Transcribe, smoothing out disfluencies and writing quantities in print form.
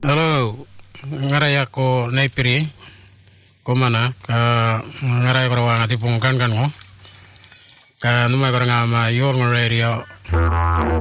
Halo, ngarai ako naipiri ko mana ka ngarai ko rawa ngati pungkan kan mo ka numai ko nga ma yor ngore rio